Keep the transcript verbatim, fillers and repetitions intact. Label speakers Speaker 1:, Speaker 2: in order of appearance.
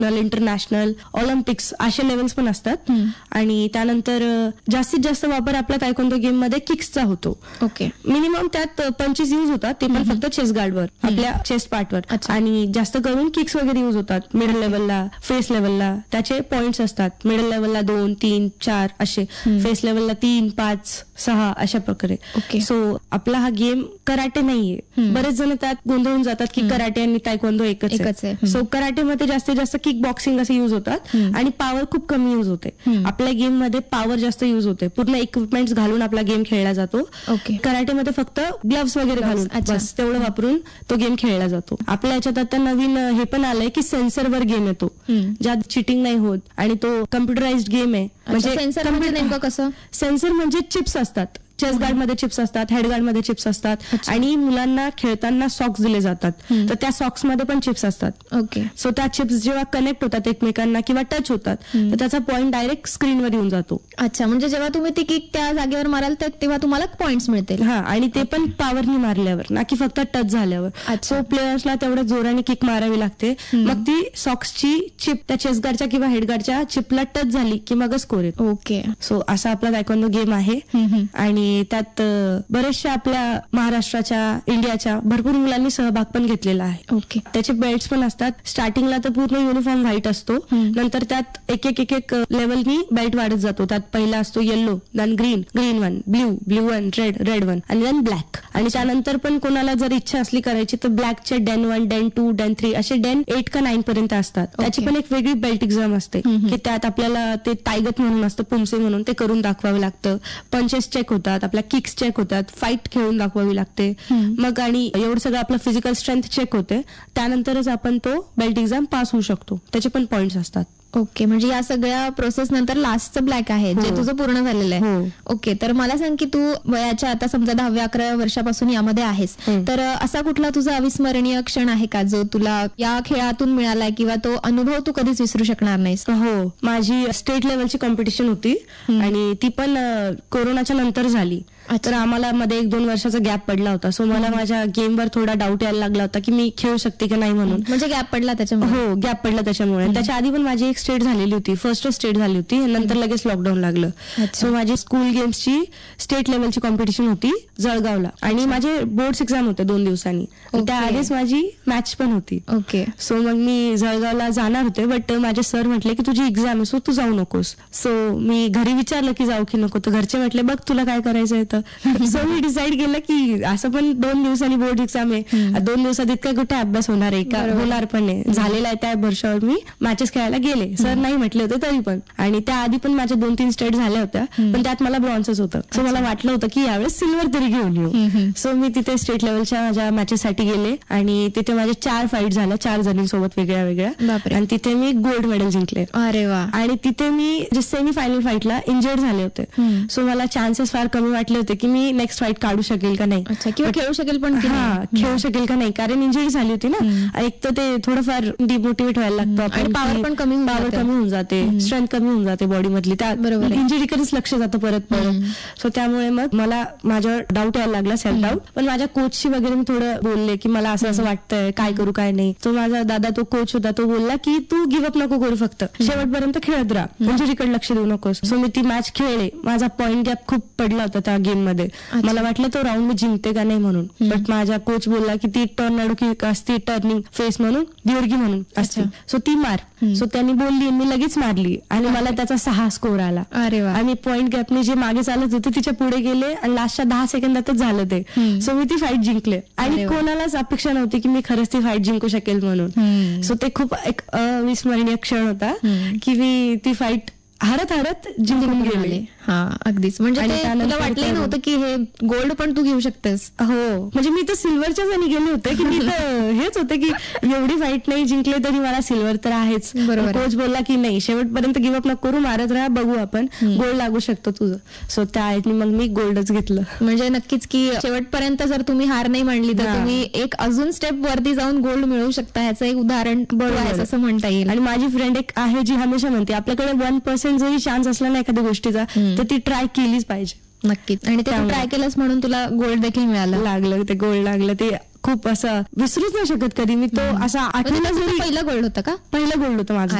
Speaker 1: International, Olympics असे levels पण असतात. आणि त्यानंतर जास्तीत जास्त वापर आपल्या तायक्वांदो गेम मध्ये किक्सचा होतो.
Speaker 2: ओके.
Speaker 1: मिनिमम त्यात पंचेस युज होतात, ते पण फक्त चेस्ट गार्डवर, आपल्या चेस्ट पार्टवर. आणि जास्त करून किक्स वगैरे युज होतात मिडल लेवलला, फेस लेवलला. त्याचे पॉइंट्स असतात. मिडल लेवलला दोन, तीन, चार असे, फेस लेवलला तीन, पाच, सहा अशा प्रकारे. सो आपला हा गेम कराटे नाहीये. बरेच जण त्यात गोंधळून जातात की कराटे आणि तायक्वांदो एकच आहे. सो कराटेमध्ये जास्तीत जास्त किक बॉक्सिंग असे युज होतात आणि पॉवर खूप कमी युज होते. आपल्या गेम मध्ये पॉवर जास्त युज होते. पूर्ण इक्विपमेंट्स घालून आपला गेम खेळला जातो. कराटेमध्ये फक्त ग्लव्स वगैरे घालून बस तेवढं वापरून तो गेम खेळला जातो. आपल्या याच्यात आता नवीन हे पण आलंय की सेन्सरवर गेम येतो, ज्यात चिटिंग नाही होत आणि तो कम्प्युटराइज्ड गेम आहे.
Speaker 2: म्हणजे सेन्सर म्हणजे नेमकं कसं?
Speaker 1: सेन्सर म्हणजे चिप्स असतात. चेस्ट गार्ड मध्ये चिप्स असतात, हेड गार्ड मध्ये चिप्स असतात आणि मुलांना खेळताना सॉक्स दिले जातात. तर त्या सॉक्स मध्ये पण चिप्स असतात.
Speaker 2: ओके.
Speaker 1: सो त्या चिप्स जेव्हा कनेक्ट होतात एकमेकांना किंवा टच होतात तर त्याचा पॉइंट डायरेक्ट स्क्रीनवर येऊन जातो.
Speaker 2: अच्छा, म्हणजे जेव्हा तुम्ही ती किक त्या जागेवर माराल तेव्हा तुम्हाला पॉइंट्स मिळतील.
Speaker 1: हा, आणि ते पण पॉवरनी मारल्यावर, ना की फक्त टच झाल्यावर. सो प्लेयर्सला तेवढ्या जोराने किक मारावी लागते. मग ती सॉक्सची चिप त्या चेस्ट गार्डच्या किंवा हेड गार्डच्या चिपला टच झाली की मग स्कोर येतो.
Speaker 2: ओके.
Speaker 1: सो असा आपला तायक्वांदो गेम आहे. आणि त्यात बरेचशा आपल्या महाराष्ट्राच्या, इंडियाच्या भरपूर मुलांनी सहभाग पण घेतलेला आहे.
Speaker 2: ओके.
Speaker 1: त्याचे बेल्ट्स पण असतात. स्टार्टिंगला तर पूर्ण युनिफॉर्म व्हाईट असतो, नंतर त्यात एक एक एक एक लेवलनी बेल्ट वाढत जातो. त्यात पहिला असतो yellow, then green, green one, blue, blue one, red, red one आणि देन ब्लॅक. आणि त्यानंतर पण कोणाला जर इच्छा असली करायची तर ब्लॅकचे Den one, Den to, Den three असे डेन एट का नाईन पर्यंत असतात. त्याची पण एक वेगळी बेल्ट एक्झाम असते की त्यात आपल्याला ते तायगत म्हणून असतं, पुमसे म्हणून, ते करून दाखवावं लागतं. पंचेस चेक होतात, आपल्या किक्स चेक होतात, फाईट खेळून दाखवावी लागते. मग आणि एवढं सगळं आपलं फिजिकल स्ट्रेंथ चेक होते. त्यानंतरच आपण तो बेल्ट एक्झाम पास होऊ शकतो. त्याचे पण पॉइंट्स असतात.
Speaker 2: ओके. म्हणजे या सगळ्या प्रोसेस नंतर लास्टचं ब्लॅक आहे जे तुझं पूर्ण झालेलं आहे. ओके. तर मला सांग की तू वयाच्या आता समजा दहाव्या अकराव्या वर्षापासून यामध्ये आहेस, तर असा कुठला तुझा अविस्मरणीय क्षण आहे का जो तुला या खेळातून मिळालाय किंवा तो अनुभव तू कधीच विसरू शकणार नाहीस?
Speaker 1: हो, माझी स्टेट लेवलची कॉम्पिटिशन होती आणि ती पण कोरोनाच्या नंतर झाली. तर आम्हाला मध्ये एक दोन वर्षाचा गॅप पडला होता. सो मला माझ्या गेमवर थोडा डाऊट यायला लागला होता की मी खेळू शकते की नाही म्हणून.
Speaker 2: म्हणजे गॅप पडला त्याच्यामुळे?
Speaker 1: हो, गॅप पडला त्याच्यामुळे. त्याच्या आधी पण माझी एक स्टेट झालेली होती, फर्स्ट स्टेट झाली होती, नंतर लगेच लॉकडाऊन लागलं. सो माझी स्कूल गेम्सची स्टेट लेवलची कॉम्पिटिशन होती जळगावला आणि माझे बोर्ड्स एक्झाम होते दोन दिवसांनी. त्याआधीच माझी मॅच पण होती.
Speaker 2: ओके.
Speaker 1: सो मग मी जळगावला जाणार होते, बट माझे सर म्हटले की तुझी एक्झाम आहे सो तू जाऊ नकोस. सो मी घरी विचारलं की जाऊ की नको, तर घरचे म्हटले बघ तुला काय करायचंय. सो मी डिसाईड केलं की असं पण दोन दिवसांनी बोर्ड एक्झाम आहे, दोन दिवसात इतका कुठे अभ्यास होणार आहे का, होणार पण आहे, झालेला आहे. त्या वर्षावर मी मॅचेस खेळायला गेले. सर नाही म्हटले होते तरी पण. आणि त्याआधी पण माझ्या दोन तीन स्टेट झाल्या होत्या, पण त्यात मला ब्रॉन्झच होतं. सो मला वाटलं होतं की यावेळेस सिल्वर तरी घेऊन येऊ. सो मी तिथे स्टेट लेवलच्या माझ्या मॅचेससाठी गेले आणि तिथे माझे चार फाईट झाल्या, चार जणींसोबत वेगळ्या वेगळ्या, आणि तिथे मी गोल्ड मेडल जिंकले.
Speaker 2: अरे वा.
Speaker 1: आणि तिथे मी सेमी फायनल फाईटला इंजर्ड झाले होते. सो मला चान्सेस फार कमी वाटले होते की मी नेक्स्ट फाईट काढू शकेल का नाही,
Speaker 2: किंवा खेळू शकेल पण
Speaker 1: हा खेळू शकेल का नाही, कारण इंजरी झाली होती ना. एक तर ते थोडंफार डिमोटिवेट व्हायला लागतं
Speaker 2: आणि पॉवर पण कमी
Speaker 1: पॉवर कमी होऊन जाते, स्ट्रेंथ कमी होऊन जाते बॉडी मधली, त्या इंजरीकडेच लक्ष जातं परत परत. सो त्यामुळे मग मला माझ्यावर डाऊट यायला लागला, सेल्फ डाऊट. पण माझ्या कोचशी वगैरे मी थोडं बोलले की मला असं असं वाटतंय, काय करू काय नाही. तो माझा दादा, तो कोच होता, तो बोलला की तू गिव्हअप नको करू, फक्त शेवटपर्यंत खेळत राहा, इंजरीकडे लक्ष देऊ नकोस. सो मी ती मॅच खेळले. माझा पॉईंट गॅप खूप पडला होता त्या गेम मध्ये. मला वाटलं तो राऊंड मी जिंकते का नाही म्हणून, बट माझा कोच बोलला की ती टर्न की असती, टर्निंग फेस म्हणून, दिवर्गी म्हणून असते, सो ती मार. सो त्यांनी बोलली, मी लगेच मारली आणि मला त्याचा सहा स्कोर आला.
Speaker 2: अरे वा.
Speaker 1: आणि पॉईंट गॅपने जे मागे चालत होते तिच्या पुढे गेले आणि लास्टच्या दहा सेकंदातच झालं ते. सो मी ती फाईट जिंकले आणि कोणालाच अपेक्षा नव्हती की मी खरंच ती फाईट जिंकू शकेल म्हणून. सो ते खूप एक अविस्मरणीय क्षण होता की मी ती फाईट हरत हरत जिंकून गेले.
Speaker 2: हा, अगदीच. म्हणजे तुला वाटलंही नव्हतं की हे गोल्ड पण तू घेऊ शकतेस?
Speaker 1: हो, म्हणजे मी तर सिल्वरच्याच आणि गेले होते की मी तर हेच होते की एवढी फाईट नाही जिंकले तरी मला सिल्वर तर आहेच.
Speaker 2: बरोबर.
Speaker 1: कोच बोलला की नाही, शेवटपर्यंत गिव्हअप नको करू, मारत राहा, बघू आपण, गोल्ड लागू शकतो तुझं. सो त्या आयतनी मग मी गोल्डच घेतलं.
Speaker 2: म्हणजे नक्कीच की शेवटपर्यंत जर तुम्ही हार नाही मांडली तर तुम्ही एक अजून स्टेप वरती जाऊन गोल्ड मिळवू शकता. ह्याचं एक उदाहरण आहे असं म्हणता येईल.
Speaker 1: आणि माझी फ्रेंड एक आहे जी हमेशा म्हणते आपल्याकडे वन पर्सेंट जरी चान्स असला ना एखाद्या गोष्टीचा तर ती ट्राय केलीच पाहिजे.
Speaker 2: नक्कीच. आणि ते ट्राय केलंस म्हणून तुला गोल्ड देखील मिळालं.
Speaker 1: लागलं ते गोल्ड लागलं. ते खूप असं विसरूच नाही शकत कधी मी तो. असा आठवला
Speaker 2: म्हणजे
Speaker 1: जरी
Speaker 2: पहिला गोल्ड होता का?
Speaker 1: पहिलं गोल्ड होतं माझं.